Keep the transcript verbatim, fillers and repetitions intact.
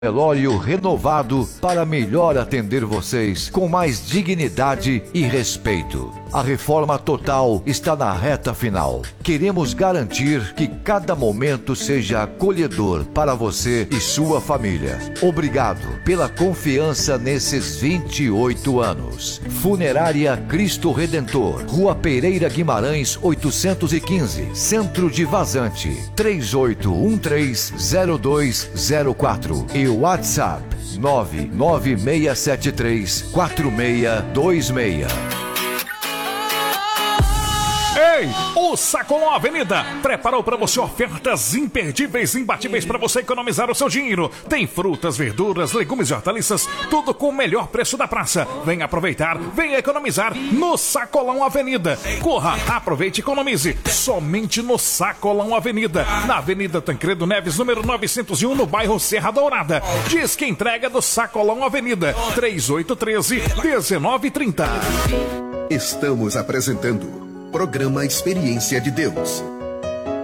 Velório renovado para melhor atender vocês com mais dignidade e respeito. A reforma total está na reta final. Queremos garantir que cada momento seja acolhedor para você e sua família. Obrigado pela confiança nesses vinte e oito anos. Funerária Cristo Redentor, Rua Pereira Guimarães oitocentos e quinze, Centro de Vazante, três oito um três zero dois zero quatro e WhatsApp nove nove seis sete três quatro seis dois seis. Ei, o Sacolão Avenida preparou para você ofertas imperdíveis, imbatíveis para você economizar o seu dinheiro. Tem frutas, verduras, legumes e hortaliças, tudo com o melhor preço da praça. Venha aproveitar, venha economizar no Sacolão Avenida. Corra, aproveite e economize somente no Sacolão Avenida, na Avenida Tancredo Neves, número novecentos e um, no bairro Serra Dourada. Diz que entrega do Sacolão Avenida, três oito um três, um nove três zero. Estamos apresentando Programa Experiência de Deus.